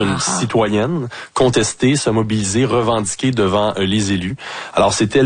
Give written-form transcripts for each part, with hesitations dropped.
une citoyenne, contester, se mobiliser, revendiquer devant les élus. Alors, c'était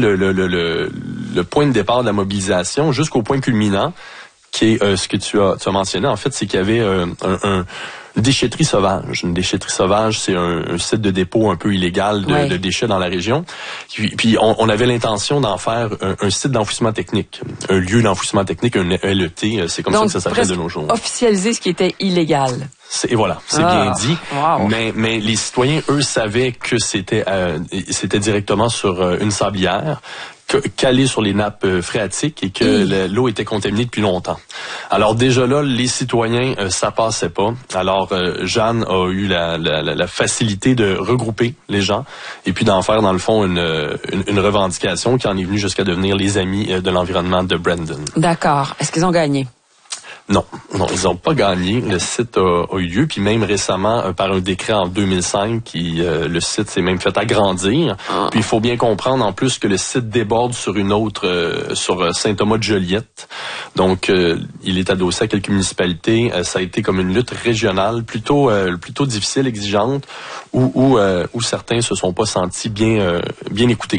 le point de départ de la mobilisation jusqu'au point culminant, qui est ce que tu as mentionné. En fait, c'est qu'il y avait une déchetterie sauvage. Une déchetterie sauvage, c'est un site de dépôt un peu illégal de déchets dans la région. Puis on avait l'intention d'en faire un site d'enfouissement technique, un lieu d'enfouissement technique, un LET, c'est comme donc, ça que ça s'appelle de nos jours. Officialiser ce qui était illégal. Et voilà, c'est bien dit. Wow. Mais les citoyens, eux, savaient que c'était directement sur une sablière, calé sur les nappes phréatiques et que l'eau était contaminée depuis longtemps. Alors déjà là, les citoyens, ça passait pas. Alors Jeanne a eu la facilité de regrouper les gens et puis d'en faire dans le fond une revendication qui en est venue jusqu'à devenir les amis de l'environnement de Brandon. D'accord. Est-ce qu'ils ont gagné? Non, ils n'ont pas gagné. Le site a eu lieu, puis même récemment, par un décret en 2005, le site s'est même fait agrandir. Puis il faut bien comprendre en plus que le site déborde sur une autre, sur Saint-Thomas-de-Joliette. Donc, il est adossé à quelques municipalités. Ça a été comme une lutte régionale, plutôt difficile, exigeante, où certains se sont pas sentis bien écoutés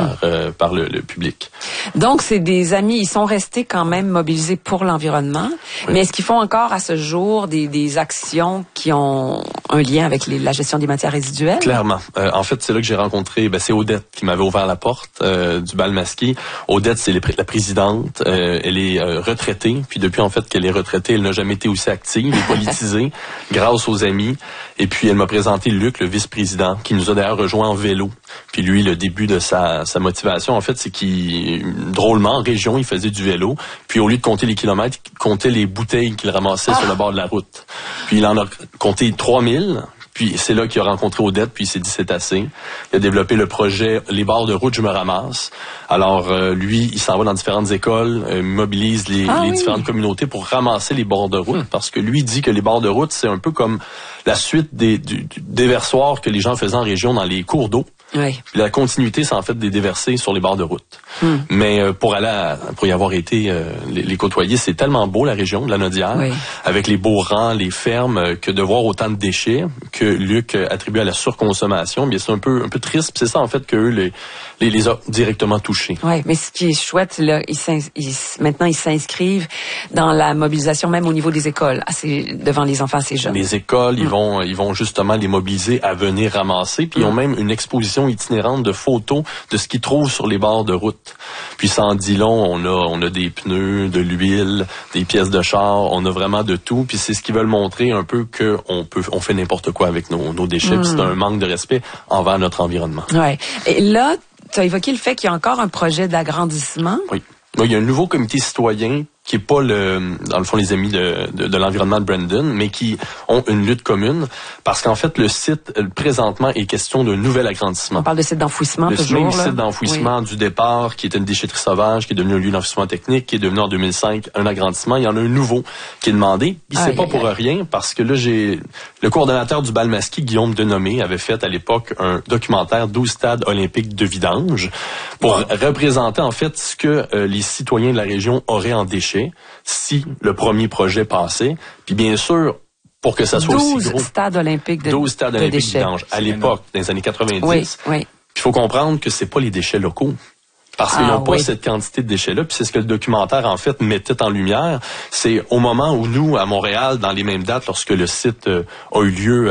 par le public. Donc, c'est des amis, ils sont restés quand même mobilisés pour l'environnement. Oui. Mais est-ce qu'ils font encore à ce jour des actions qui ont un lien avec la gestion des matières résiduelles? Clairement. En fait, c'est là que j'ai rencontré, c'est Odette qui m'avait ouvert la porte du bal masqué. Odette, c'est la présidente. Elle est retraitée. Puis depuis, en fait, qu'elle est retraitée, elle n'a jamais été aussi active et politisée grâce aux amis. Et puis, elle m'a présenté Luc, le vice-président, qui nous a d'ailleurs rejoint en vélo. Puis lui, le début de sa motivation, en fait, c'est qu'il, drôlement, en région, il faisait du vélo. Puis au lieu de compter les kilomètres, il comptait les bouteilles qu'il ramassait sur le bord de la route. Puis il en a compté 3000. Puis c'est là qu'il a rencontré Odette, puis il s'est dit c'est assez. Il a développé le projet Les bords de route, je me ramasse. Alors lui, il s'en va dans différentes écoles, mobilise les différentes communautés pour ramasser les bords de route, parce que lui dit que les bords de route, c'est un peu comme la suite des déversoirs que les gens faisaient en région dans les cours d'eau. Oui. Puis la continuité, c'est en fait des déversés sur les bords de route. Mais pour y avoir été les côtoyer, c'est tellement beau la région de la Naudière, avec les beaux rangs, les fermes, que de voir autant de déchets que Luc attribue à la surconsommation, bien c'est un peu triste. Puis c'est ça en fait que eux les a directement touchés. Oui, mais ce qui est chouette, là, maintenant ils s'inscrivent dans la mobilisation même au niveau des écoles, devant les enfants assez jeunes. Les écoles, ils vont justement les mobiliser à venir ramasser, puis ils ont même une exposition itinérante de photos de ce qu'ils trouvent sur les bords de route. Puis ça en dit long, on a des pneus, de l'huile, des pièces de char, on a vraiment de tout, puis c'est ce qu'ils veulent montrer un peu que on fait n'importe quoi avec nos déchets, puis c'est un manque de respect envers notre environnement. Ouais. Et là, tu as évoqué le fait qu'il y a encore un projet d'agrandissement. Oui. Il y a un nouveau comité citoyen qui est pas dans le fond les amis de l'environnement de Brandon, mais qui ont une lutte commune, parce qu'en fait le site présentement est question d'un nouvel agrandissement. On parle de site d'enfouissement toujours. Le même site d'enfouissement du départ, qui était une déchetterie sauvage, qui est devenu un lieu d'enfouissement technique, qui est devenu en 2005 un agrandissement. Il y en a un nouveau qui est demandé. Puis c'est pas pour rien, parce que là le coordonnateur du bal masqué, Guillaume Denomé, avait fait à l'époque un documentaire 12 stades olympiques de vidange pour représenter en fait ce que les citoyens de la région auraient en déchets si le premier projet passait. Puis bien sûr, pour que ça soit aussi gros. 12 stades olympiques de 12 stades olympiques de vidange. À l'époque, dans les années 90. Oui. Il faut comprendre que c'est pas les déchets locaux. Parce qu'ils n'ont pas cette quantité de déchets-là. Puis c'est ce que le documentaire, en fait, mettait en lumière. C'est au moment où nous, à Montréal, dans les mêmes dates, lorsque le site a eu lieu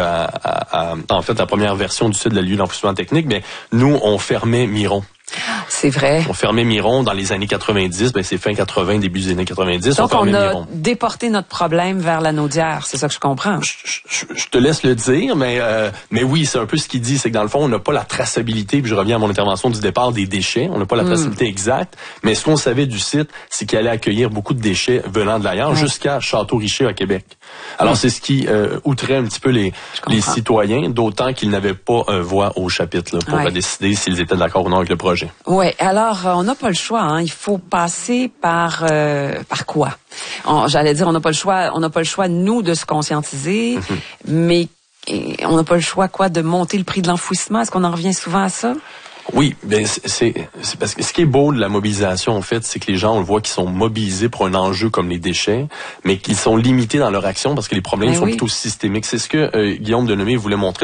en fait, la première version du site de la lieu d'enfouissement technique, mais nous, on fermait Miron. C'est vrai. On fermait Miron dans les années 90, c'est fin 80, début des années 90. Donc on a déporté notre problème vers la Naudière, c'est ça que je comprends. Je te laisse le dire, mais oui, c'est un peu ce qu'il dit, c'est que dans le fond, on n'a pas la traçabilité, puis je reviens à mon intervention du départ des déchets, on n'a pas la traçabilité exacte, mais ce qu'on savait du site, c'est qu'il allait accueillir beaucoup de déchets venant de l'ailleurs jusqu'à Château-Richer à Québec. Alors c'est ce qui outrait un petit peu les citoyens, d'autant qu'ils n'avaient pas voix au chapitre là, pour décider s'ils étaient d'accord ou non avec le projet. Oui, alors on n'a pas le choix, hein. Il faut passer par quoi? J'allais dire on n'a pas le choix nous de se conscientiser, mais on n'a pas le choix de monter le prix de l'enfouissement. Est-ce qu'on en revient souvent à ça? Oui, ben c'est parce que ce qui est beau de la mobilisation, en fait, c'est que les gens, on le voit, qu'ils sont mobilisés pour un enjeu comme les déchets, mais qu'ils sont limités dans leur action parce que les problèmes sont plutôt systémiques. C'est ce que Guillaume Denomé voulait montrer